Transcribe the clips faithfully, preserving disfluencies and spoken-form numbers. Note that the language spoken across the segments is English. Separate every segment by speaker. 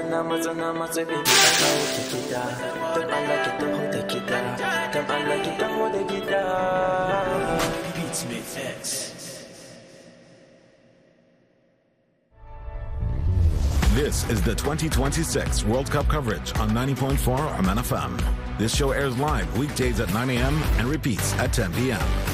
Speaker 1: na matsa na matsa baby a kawo ki gida don Allah ki taho da gida don Allah ki taho da gida Beatsmith X.
Speaker 2: This is the twenty twenty-six World Cup coverage on ninety point four Oman F M. This show airs live weekdays at nine a.m. and repeats at ten p.m.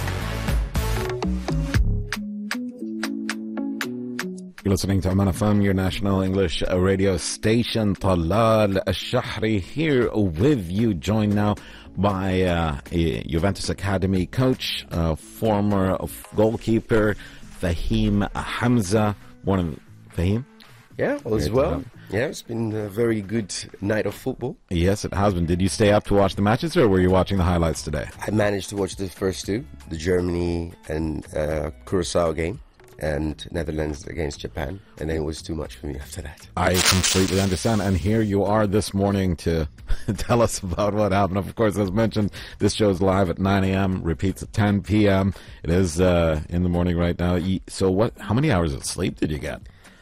Speaker 2: You're listening to Oman F M, your national English radio station. Talal Al-Shahri here with you, joined now by uh, a Juventus Academy coach, uh, former goalkeeper Fahim Hamza. One of Fahim?
Speaker 3: Yeah, all is well. Yeah, it's been a very good night of football.
Speaker 2: Yes, it has been. Did you stay up to watch the matches, or were you watching the highlights today?
Speaker 3: I managed to watch the first two, the Germany and uh, Curacao game, and Netherlands against Japan, and then it was too much for me after that.
Speaker 2: I completely understand, and here you are this morning to tell us about what happened. Of course, as mentioned, this show is live at nine a.m., repeats at ten p.m. It is uh, in the morning right now. So what? How many hours of sleep did you get?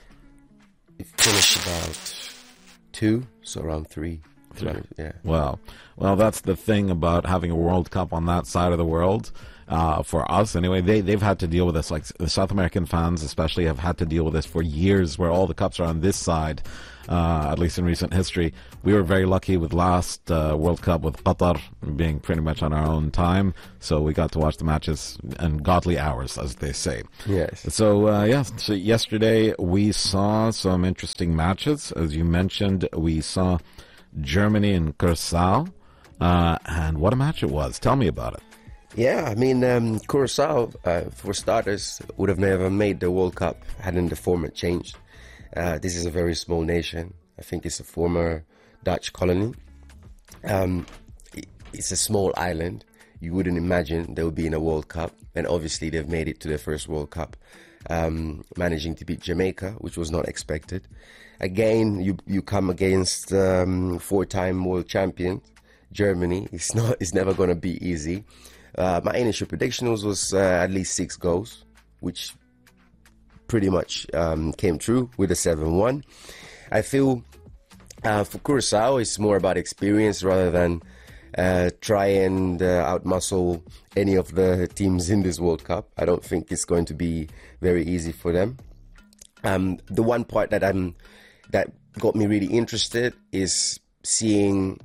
Speaker 3: It finished about two, so around three.
Speaker 2: Three.
Speaker 3: Yeah.
Speaker 2: Well, well, that's the thing about having a World Cup on that side of the world. Uh, for us, anyway, they, they've had to deal with this. Like the South American fans especially have had to deal with this for years, where all the cups are on this side, uh, at least in recent history. We were very lucky with last uh, World Cup with Qatar being pretty much on our own time, so we got to watch the matches in godly hours, as they say.
Speaker 3: Yes.
Speaker 2: So, uh, yeah, so yesterday we saw some interesting matches. As you mentioned, we saw Germany and Curacao, uh, and what a match it was. Tell me about it.
Speaker 3: Yeah, I mean, um, Curacao, uh, for starters, would have never made the World Cup hadn't the format changed. Uh, this is a very small nation. I think it's a former Dutch colony. Um, it, it's a small island. You wouldn't imagine they would be in a World Cup. And obviously they've made it to their first World Cup, um, managing to beat Jamaica, which was not expected. Again, you you come against um, four-time world champion Germany. It's not. It's never going to be easy. Uh, my initial prediction was, was uh, at least six goals, which pretty much um, came true with a seven one. I feel uh, for Curacao, it's more about experience rather than uh, try and uh, outmuscle any of the teams in this World Cup. I don't think it's going to be very easy for them. Um, the one part that I'm that got me really interested is seeing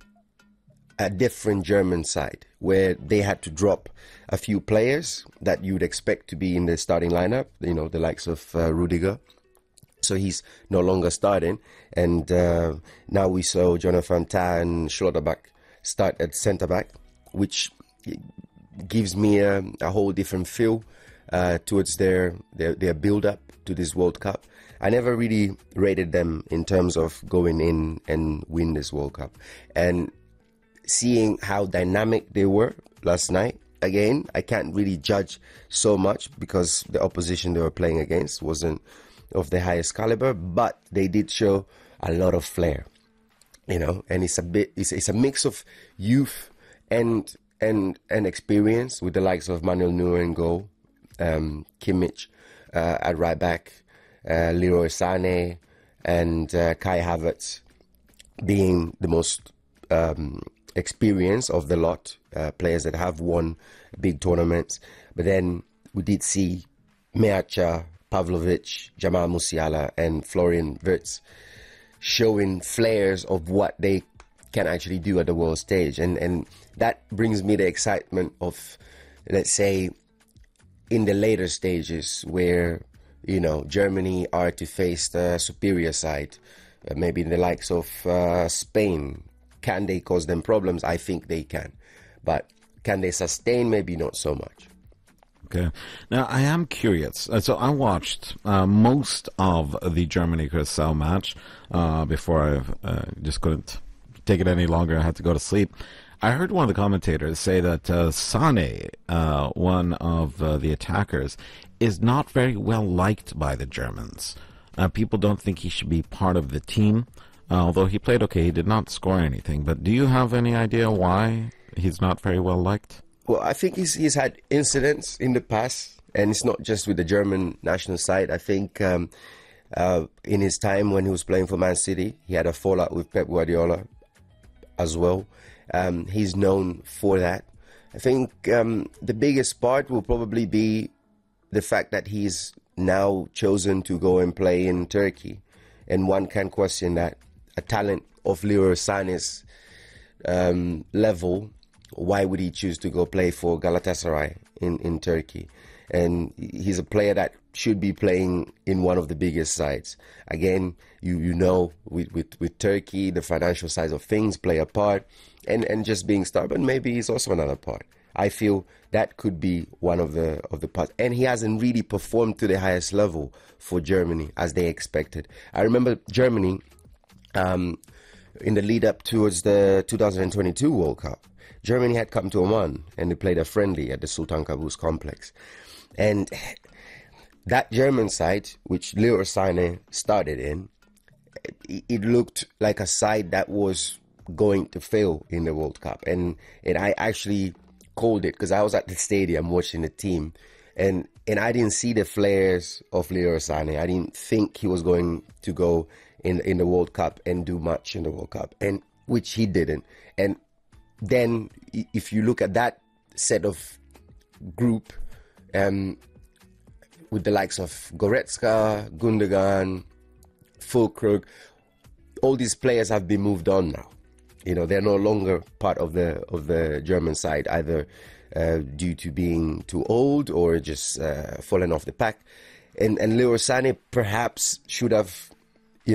Speaker 3: a different German side, where they had to drop a few players that you'd expect to be in the starting lineup, you know, the likes of uh, Rudiger. So he's no longer starting. And uh, now we saw Jonathan Tah and Schlotterbeck start at centre-back, which gives me a, a whole different feel uh, towards their, their, their build-up to this World Cup. I never really rated them in terms of going in and win this World Cup. And seeing how dynamic they were last night, again, I can't really judge so much because the opposition they were playing against wasn't of the highest caliber, but they did show a lot of flair, you know. And it's a bit, it's, it's a mix of youth and and and experience with the likes of Manuel Neuer in goal, um, Kimmich uh, at right back, uh, Leroy Sané, and uh, Kai Havertz being the most Um, experience of the lot, uh, players that have won big tournaments. But then we did see Meacha, Pavlovic, Jamal Musiala and Florian Wirtz showing flares of what they can actually do at the world stage. And, and that brings me the excitement of, let's say, in the later stages where, you know, Germany are to face the superior side, uh, maybe in the likes of uh, Spain. Can they cause them problems? I think they can. But can they sustain? Maybe not so much.
Speaker 2: Okay. Now, I am curious. Uh, so I watched uh, most of the Germany-Curacao match uh, before I uh, just couldn't take it any longer. I had to go to sleep. I heard one of the commentators say that uh, Sané, uh, one of uh, the attackers, is not very well liked by the Germans. Uh, people don't think he should be part of the team. Uh, although he played okay, he did not score anything. But do you have any idea why he's not very well liked?
Speaker 3: Well, I think he's he's had incidents in the past, and it's not just with the German national side. I think um, Uh, in his time when he was playing for Man City, he had a fallout with Pep Guardiola as well. Um, he's known for that. I think um, the biggest part will probably be the fact that he's now chosen to go and play in Turkey. And one can question that. A talent of Leroy Sané's um, level, why would he choose to go play for Galatasaray in, in Turkey? And he's a player that should be playing in one of the biggest sides. Again, you you know, with, with, with Turkey, the financial sides of things play a part, and, and just being stubborn maybe is also another part. I feel that could be one of the of the parts. And he hasn't really performed to the highest level for Germany as they expected. I remember Germany um, in the lead up towards the two thousand twenty-two World Cup. Germany had come to Oman and they played a friendly at the Sultan Qaboos complex. And that German side, which Leroy Sané started in, it, it looked like a side that was going to fail in the World Cup. And, and I actually called it because I was at the stadium watching the team. And, and I didn't see the flares of Leroy Sané. I didn't think he was going to go in, in the World Cup and do much in the World Cup, and which he didn't. And then if you look at that set of group, um, with the likes of Goretzka, Gundogan, Füllkrug, all these players have been moved on now. You know, they're no longer part of the of the German side, either uh, due to being too old or just uh, falling off the pack. And and Leroy Sané perhaps should have